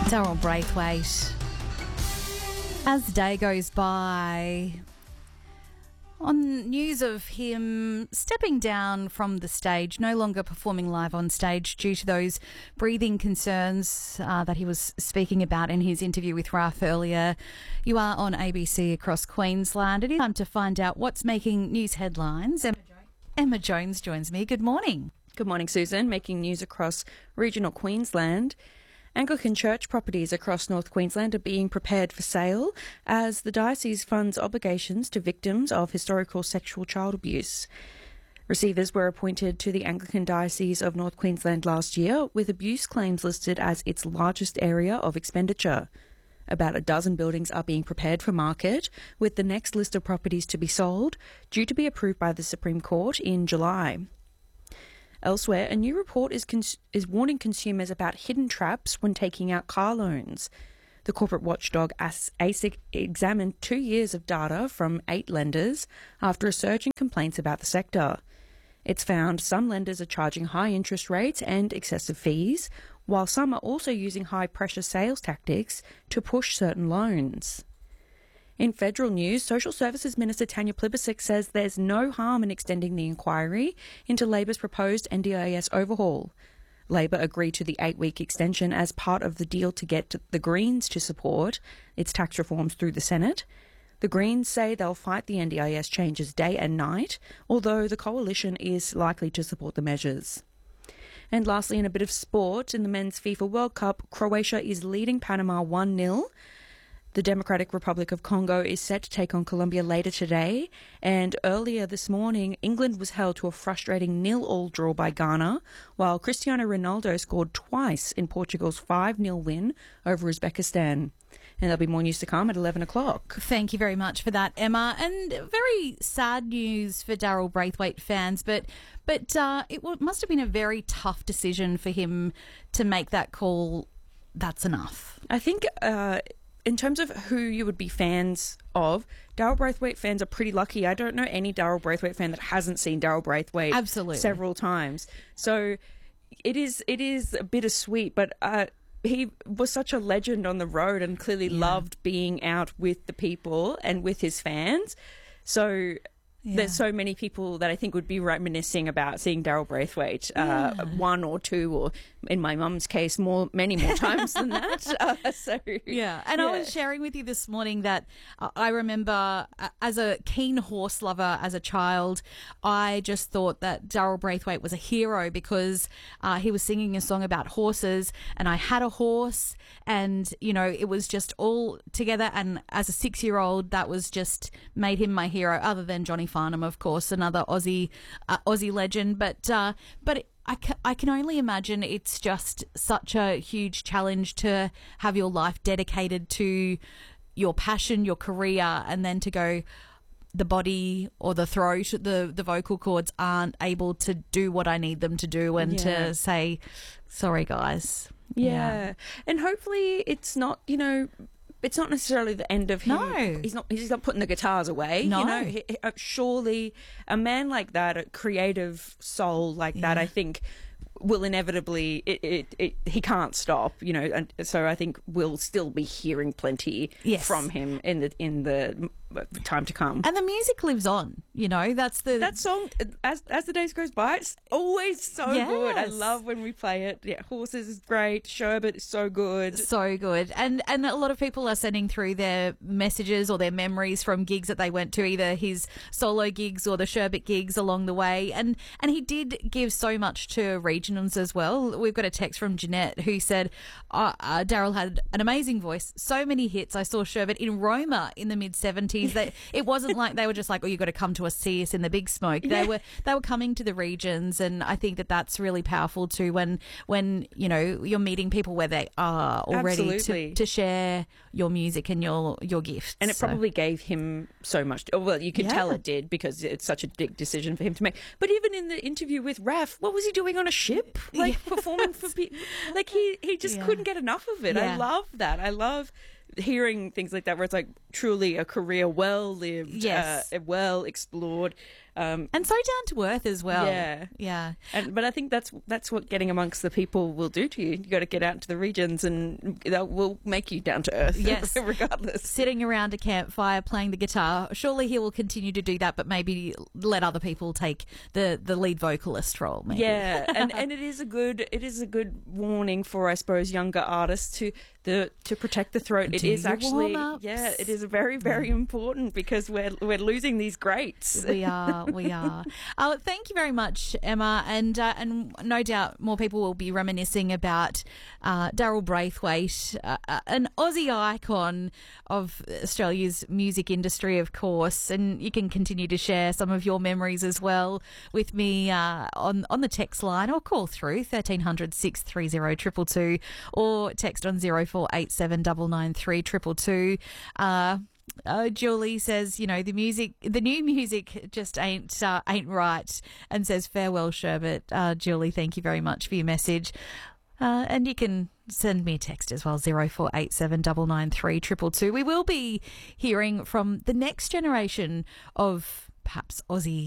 Daryl Braithwaite. As the day goes by, on news of him stepping down from the stage, no longer performing live on stage due to those breathing concerns that he was speaking about in his interview with Raf earlier. You are on ABC across Queensland. It is time to find out what's making news headlines. Emma Jones joins me. Good morning. Good morning, Susan. Making news across regional Queensland. Anglican church properties across North Queensland are being prepared for sale as the diocese funds obligations to victims of historical sexual child abuse. Receivers were appointed to the Anglican Diocese of North Queensland last year, with abuse claims listed as its largest area of expenditure. About a dozen buildings are being prepared for market, with the next list of properties to be sold due to be approved by the Supreme Court in July. Elsewhere, a new report is warning consumers about hidden traps when taking out car loans. The corporate watchdog ASIC examined 2 years of data from 8 lenders after a surge in complaints about the sector. It's found some lenders are charging high interest rates and excessive fees, while some are also using high-pressure sales tactics to push certain loans. In federal news, Social Services Minister Tanya Plibersek says there's no harm in extending the inquiry into Labor's proposed NDIS overhaul. Labor agreed to the 8-week extension as part of the deal to get the Greens to support its tax reforms through the Senate. The Greens say they'll fight the NDIS changes day and night, although the coalition is likely to support the measures. And lastly, in a bit of sport, in the Men's FIFA World Cup, Croatia is leading Panama 1-0. The Democratic Republic of Congo is set to take on Colombia later today, and earlier this morning, England was held to a frustrating 0-0 draw by Ghana, while Cristiano Ronaldo scored twice in Portugal's 5-0 win over Uzbekistan. And there'll be more news to come at 11 o'clock. Thank you very much for that, Emma. And very sad news for Daryl Braithwaite fans, but it must have been a very tough decision for him to make that call. That's enough. I think in terms of who you would be fans of, Daryl Braithwaite fans are pretty lucky. I don't know any Daryl Braithwaite fan that hasn't seen Daryl Braithwaite several times. So it is bittersweet, but he was such a legend on the road and clearly loved being out with the people and with his fans. So there's so many people that I think would be reminiscing about seeing Daryl Braithwaite one or two, or in my mum's case, many more times than that. I was sharing with you this morning that I remember as a keen horse lover as a child, I just thought that Daryl Braithwaite was a hero because he was singing a song about horses, and I had a horse, and it was just all together. And as a 6-year-old, that was just made him my hero, other than Johnny Farnham, of course, another Aussie legend. But I can only imagine it's just such a huge challenge to have your life dedicated to your passion, your career, and then to go, the body or the throat, the vocal cords aren't able to do what I need them to do, and to say, sorry, guys. Yeah. And hopefully it's not, it's not necessarily the end of him. No. He's not putting the guitars away. No. Surely a man like that, a creative soul like that, I think will inevitably, he can't stop, and so I think we'll still be hearing plenty from him in the time to come. And the music lives on, that song, as the days goes by, it's always so good. I love when we play it. Yeah, Horses is great. Sherbet is so good. So good. And a lot of people are sending through their messages or their memories from gigs that they went to, either his solo gigs or the Sherbet gigs along the way. And he did give so much to regionals as well. We've got a text from Jeanette who said, Daryl had an amazing voice, so many hits. I saw Sherbet in Roma in the mid-70s. That it wasn't like they were just like, oh, you got to come to us, see us in the big smoke. They were coming to the regions, and I think that's really powerful too when you're meeting people where they are already to share your music and your gift. And it probably gave him so much. Well, you could tell it did, because it's such a big decision for him to make. But even in the interview with Raf, what was he doing on a ship? Performing for people? Like he just couldn't get enough of it. I love that. I love hearing things like that where it's like truly a career well lived, well explored. And so down to earth as well. Yeah. But I think that's what getting amongst the people will do to you. You got to get out into the regions, and that will make you down to earth. Yes, regardless. Sitting around a campfire playing the guitar. Surely he will continue to do that, but maybe let other people take the lead vocalist role. Maybe. Yeah, and it is a good warning for, I suppose, younger artists to protect the throat. It is actually it is very, very important, because we're losing these greats. We are. Thank you very much, Emma, and no doubt more people will be reminiscing about Daryl Braithwaite, an Aussie icon of Australia's music industry, of course, and you can continue to share some of your memories as well with me on the text line, or call through 1300 630 222, or text on 0487 993 222. Julie says, the new music just ain't right, and says farewell, Sherbet. Julie, thank you very much for your message. And you can send me a text as well, 0487 993 222. We will be hearing from the next generation of perhaps Aussie